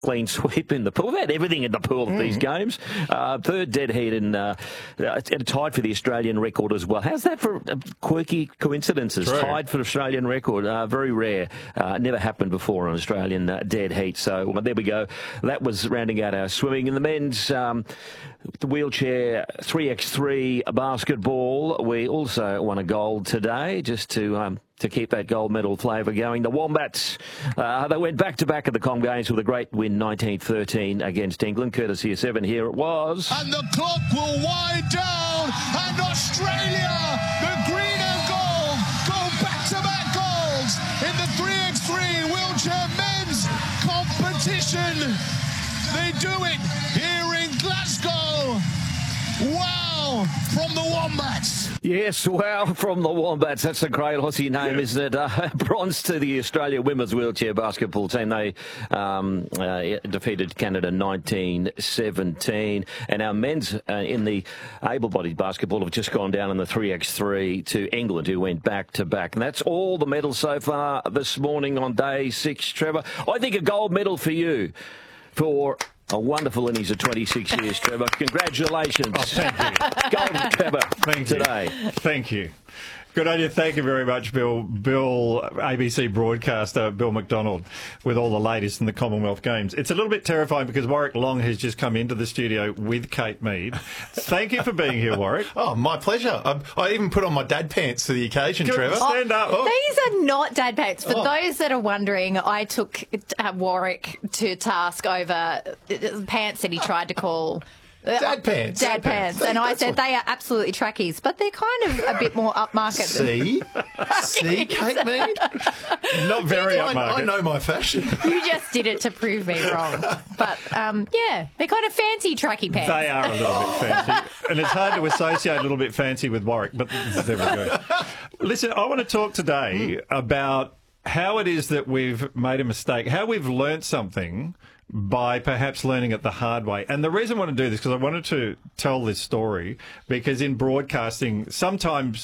clean sweep in the pool. We've had everything in the pool at these games. Third dead heat and tied for the Australian record as well. How's that for quirky coincidences? True. Tied for Australian record. Very rare. Never happened before on Australian dead heat. So well, there we go. That was rounding out our swimming. In the men's the wheelchair 3x3 basketball, we also won a gold today, just to keep that gold medal flavour going. The Wombats, they went back-to-back at the Com Games with a great win 19-13 against England, courtesy of 7. Here it was. And the clock will wind down, and Australia, the green and gold, go back-to-back golds in the 3x3 wheelchair men's competition. They do it here in Glasgow. Wow, from the Wombats. Yes, wow, from the Wombats. That's a great Aussie name, isn't it? Bronze to the Australia women's wheelchair basketball team. They defeated Canada 19-17. And our men's in the able-bodied basketball have just gone down in the 3x3 to England, who went back-to-back. And that's all the medals so far this morning on day 6, Trevor. I think a gold medal for you for a wonderful innings of 26 years, Trevor. Congratulations. Oh, thank you. Gold Trevor today. Thank you. Good on you. Thank you very much, Bill. Bill, ABC broadcaster, Bill McDonald, with all the latest in the Commonwealth Games. It's a little bit terrifying because Warwick Long has just come into the studio with Kate Mead. Thank you for being here, Warwick. Oh, my pleasure. I even put on my dad pants for the occasion, Good. Trevor. Stand up. These are not dad pants. For those that are wondering, I took Warwick to task over pants that he tried to call Dad pants. Dad pants. And I said they are absolutely trackies, but they're kind of a bit more upmarket. See, Kate Mead? Not very upmarket. I know my fashion. You just did it to prove me wrong. But, yeah, they're kind of fancy tracky pants. They are a little bit fancy. And it's hard to associate a little bit fancy with Warwick, but there we go. Listen, I want to talk today about how it is that we've made a mistake, how we've learnt something by perhaps learning it the hard way. And the reason I want to do this, because I wanted to tell this story, because in broadcasting, sometimes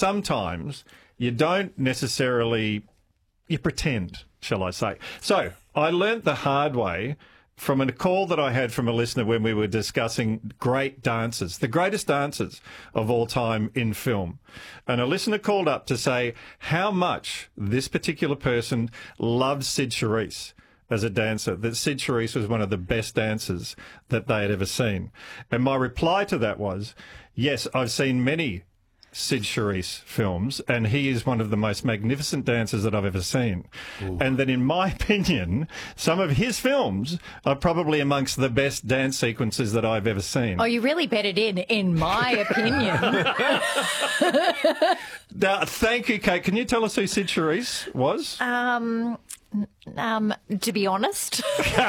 you don't necessarily, you pretend, shall I say. So I learnt the hard way from a call that I had from a listener when we were discussing great dancers, the greatest dancers of all time in film. And a listener called up to say how much this particular person loves Sid Charisse as a dancer, that Sid Charisse was one of the best dancers that they had ever seen. And my reply to that was, yes, I've seen many Sid Charisse films, and he is one of the most magnificent dancers that I've ever seen. Ooh. And that in my opinion, some of his films are probably amongst the best dance sequences that I've ever seen. Oh, you really bet it in my opinion. Now, thank you, Kate. Can you tell us who Sid Charisse was? To be honest,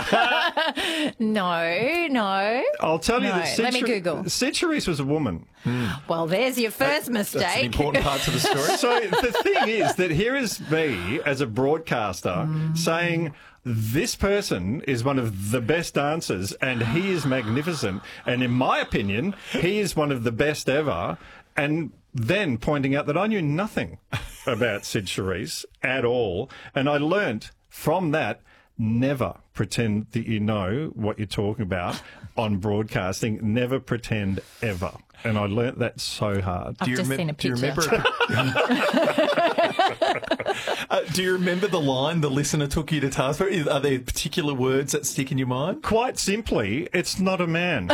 no. I'll tell you that Let me Google. Sid Charisse was a woman. Well, there's your first mistake. That's an important part to the story. So the thing is that here is me as a broadcaster saying this person is one of the best dancers and he is magnificent. And in my opinion, he is one of the best ever. And then pointing out that I knew nothing about Sid Charisse at all. And I learnt from that, never pretend that you know what you're talking about on broadcasting. Never pretend ever. And I learnt that so hard. I've just seen a picture. Do you remember the line the listener took you to task for? Are there particular words that stick in your mind? Quite simply, it's not a man.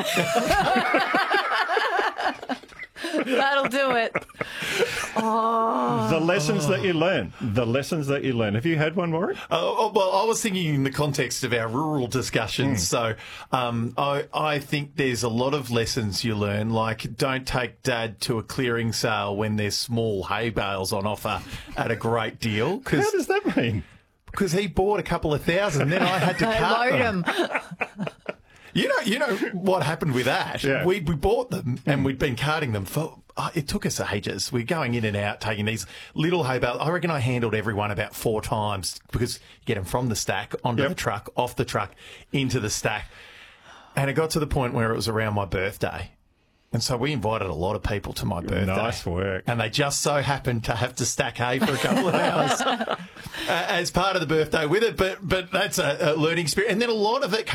That'll do it. Oh. The lessons that you learn. The lessons that you learn. Have you had one, Warwick? Well, I was thinking in the context of our rural discussions. So I think there's a lot of lessons you learn, like don't take Dad to a clearing sale when there's small hay bales on offer at a great deal. How does that mean? Because he bought a couple of thousand, then I had to cut them. You know what happened with that? Yeah. We bought them and we'd been carting them for. It took us ages. We're going in and out, taking these little hay bales. I reckon I handled everyone about 4 times because you get them from the stack onto the truck, off the truck, into the stack. And it got to the point where it was around my birthday. And so we invited a lot of people to my birthday. Nice work. And they just so happened to have to stack hay for a couple of hours. as part of the birthday with it. But that's a learning experience. And then a lot of it